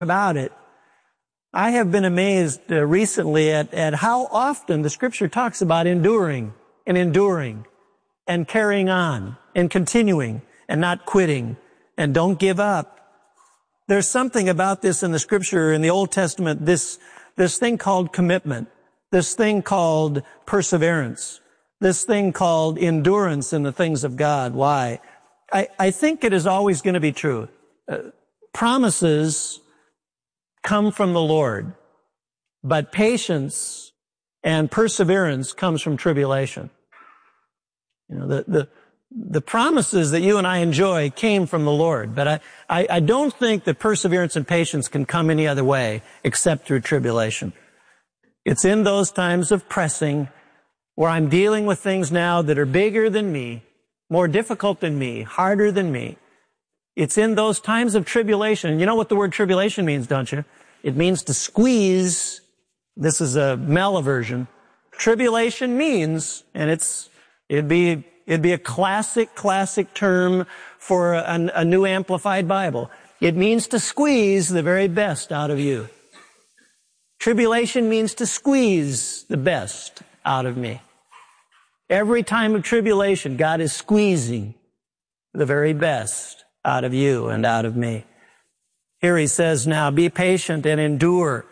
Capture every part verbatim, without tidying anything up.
about it. I have been amazed uh, recently at, at how often the Scripture talks about enduring and enduring and carrying on and continuing and not quitting and don't give up. There's something about this in the Scripture in the Old Testament, this, this thing called commitment, this thing called perseverance, this thing called endurance in the things of God. Why? I, I think it is always going to be true. Uh, promises come from the Lord, but patience and perseverance comes from tribulation. You know, the, the, the promises that you and I enjoy came from the Lord, but I, I, I don't think that perseverance and patience can come any other way except through tribulation. It's in those times of pressing where I'm dealing with things now that are bigger than me, more difficult than me, harder than me. It's in those times of tribulation. And you know what the word tribulation means, don't you? It means to squeeze. This is a Mela version. Tribulation means, and it's, it'd be, it'd be a classic, classic term for a, a new Amplified Bible. It means to squeeze the very best out of you. Tribulation means to squeeze the best out of me. Every time of tribulation, God is squeezing the very best out of you and out of me. Here he says now, be patient and endure.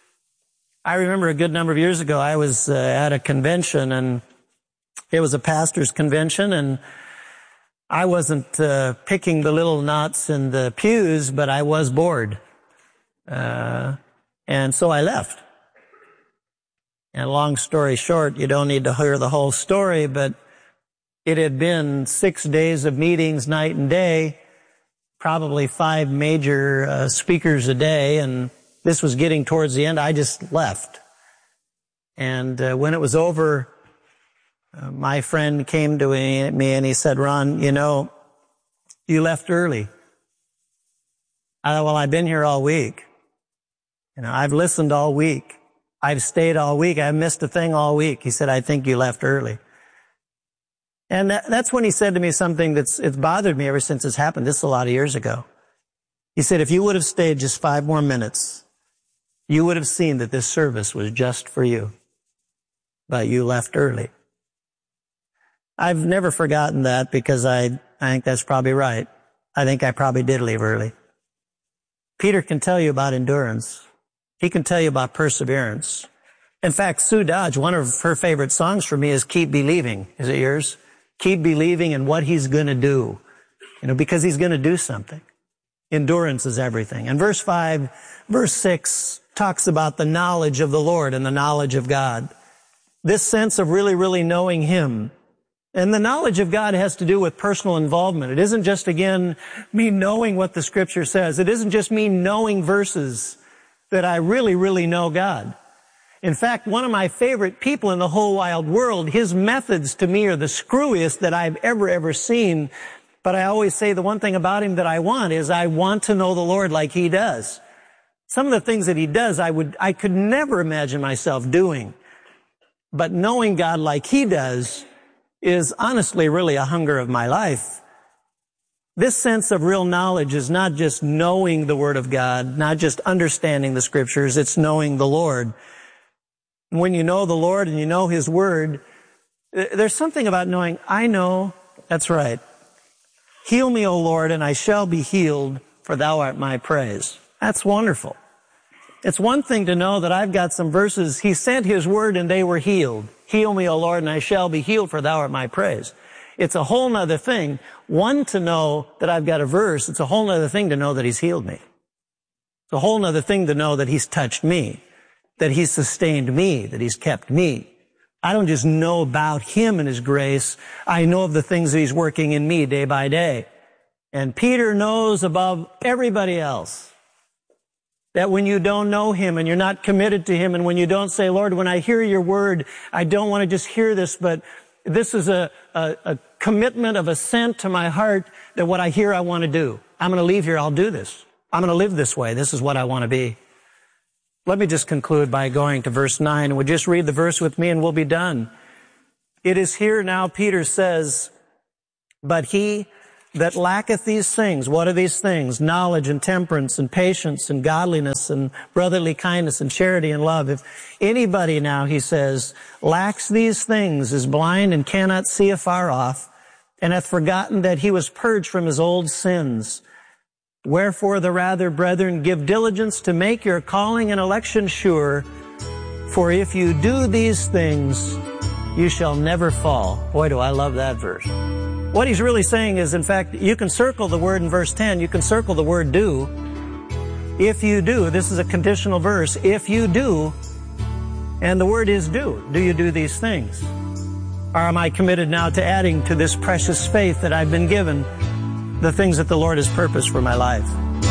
I remember a good number of years ago, I was uh, at a convention, and it was a pastor's convention, and I wasn't uh, picking the little knots in the pews, but I was bored. Uh, and so I left. And long story short, you don't need to hear the whole story, but it had been six days of meetings night and day, probably five major uh, speakers a day, and this was getting towards the end. I just left. And uh, when it was over, uh, my friend came to me and he said, Ron, you know, you left early. I thought, well, I've been here all week. You know, I've listened all week. I've stayed all week. I've missed a thing all week. He said, I think you left early. And that, that's when he said to me something that's it's bothered me ever since this happened. This is a lot of years ago. He said, if you would have stayed just five more minutes, you would have seen that this service was just for you. But you left early. I've never forgotten that because I, I think that's probably right. I think I probably did leave early. Peter can tell you about endurance. He can tell you about perseverance. In fact, Sue Dodge, one of her favorite songs for me is Keep Believing. Is it yours? Keep believing in what he's going to do. You know, because he's going to do something. Endurance is everything. And verse five, verse six talks about the knowledge of the Lord and the knowledge of God. This sense of really, really knowing him. And the knowledge of God has to do with personal involvement. It isn't just, again, me knowing what the Scripture says. It isn't just me knowing verses that I really, really know God. In fact, one of my favorite people in the whole wide world, his methods to me are the screwiest that I've ever, ever seen. But I always say the one thing about him that I want is I want to know the Lord like he does. Some of the things that he does, I would, I could never imagine myself doing. But knowing God like he does is honestly really a hunger of my life. This sense of real knowledge is not just knowing the Word of God, not just understanding the Scriptures, it's knowing the Lord. When you know the Lord and you know his Word, there's something about knowing, I know, that's right. Heal me, O Lord, and I shall be healed, for thou art my praise. That's wonderful. It's one thing to know that I've got some verses, he sent his word and they were healed. Heal me, O Lord, and I shall be healed, for thou art my praise. It's a whole nother thing. One, to know that I've got a verse. It's a whole nother thing to know that he's healed me. It's a whole nother thing to know that he's touched me, that he's sustained me, that he's kept me. I don't just know about him and his grace. I know of the things that he's working in me day by day. And Peter knows above everybody else that when you don't know him and you're not committed to him, and when you don't say, Lord, when I hear your word, I don't want to just hear this, but this is a, a, a commitment of assent to my heart that what I hear I want to do. I'm going to leave here, I'll do this. I'm going to live this way. This is what I want to be. Let me just conclude by going to verse nine. We'll just read the verse with me and we'll be done. It is here now, Peter says, but he that lacketh these things. What are these things? Knowledge and temperance and patience and godliness and brotherly kindness and charity and love. If anybody now, he says, lacks these things, is blind and cannot see afar off, and hath forgotten that he was purged from his old sins. Wherefore the rather, brethren, give diligence to make your calling and election sure. For if you do these things, you shall never fall. Boy, do I love that verse. What he's really saying is, in fact, you can circle the word in verse ten. You can circle the word do. If you do, this is a conditional verse. If you do, and the word is do. Do you do these things? Or am I committed now to adding to this precious faith that I've been given the things that the Lord has purposed for my life?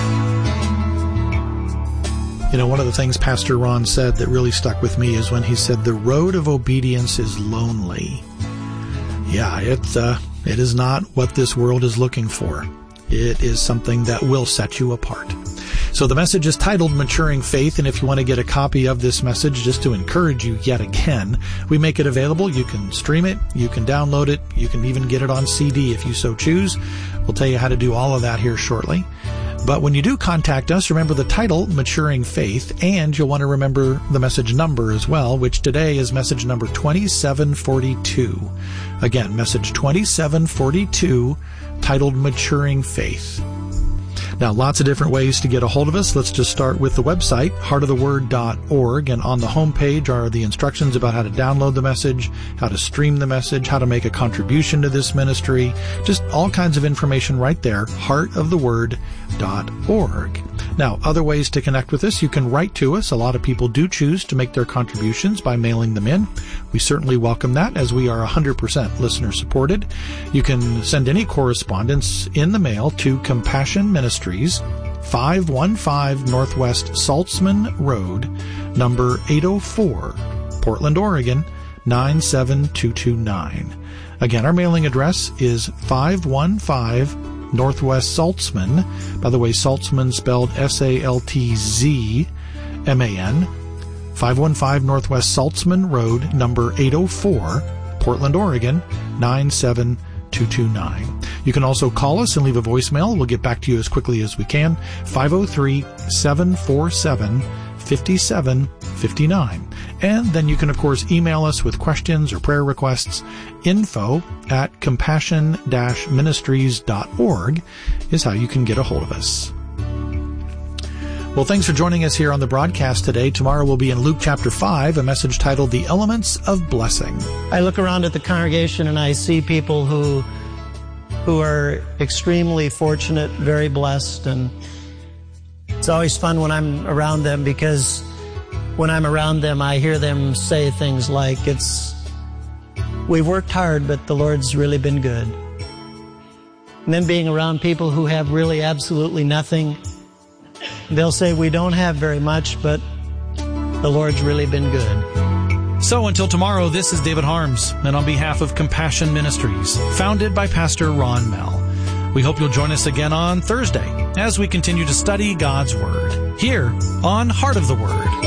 You know, one of the things Pastor Ron said that really stuck with me is when he said, the road of obedience is lonely. Yeah, it's, uh, it is not what this world is looking for. It is something that will set you apart. So the message is titled Maturing Faith, and if you want to get a copy of this message, just to encourage you yet again, we make it available. You can stream it, you can download it, you can even get it on C D if you so choose. We'll tell you how to do all of that here shortly. But when you do contact us, remember the title, Maturing Faith, and you'll want to remember the message number as well, which today is message number twenty-seven forty-two. Again, message twenty-seven forty-two, titled Maturing Faith. Now, lots of different ways to get a hold of us. Let's just start with the website, heart of the word dot org, and on the homepage are the instructions about how to download the message, how to stream the message, how to make a contribution to this ministry, just all kinds of information right there, heart of the word dot org. Now, other ways to connect with us, you can write to us. A lot of people do choose to make their contributions by mailing them in. We certainly welcome that, as we are one hundred percent listener supported. You can send any correspondence in the mail to Compassion Ministries, five one five Northwest Saltzman Road, number eight oh four, Portland, Oregon, nine seven two two nine. Again, our mailing address is five one five Northwest Saltzman. By the way, Saltzman spelled S A L T Z M A N. five one five Northwest Saltzman Road, number eight oh four, Portland, Oregon, nine seven two two nine. You can also call us and leave a voicemail. We'll get back to you as quickly as we can. five oh three, seven four seven, five seven five nine. And then you can, of course, email us with questions or prayer requests. Info at compassion dash ministries dot org is how you can get a hold of us. Well, thanks for joining us here on the broadcast today. Tomorrow we'll be in Luke chapter five, a message titled The Elements of Blessing. I look around at the congregation and I see people who who are extremely fortunate, very blessed, and it's always fun when I'm around them, because when I'm around them, I hear them say things like, it's, we've worked hard, but the Lord's really been good. And then being around people who have really absolutely nothing, they'll say, we don't have very much, but the Lord's really been good. So until tomorrow, this is David Harms, and on behalf of Compassion Ministries, founded by Pastor Ron Mell, we hope you'll join us again on Thursday as we continue to study God's Word here on Heart of the Word.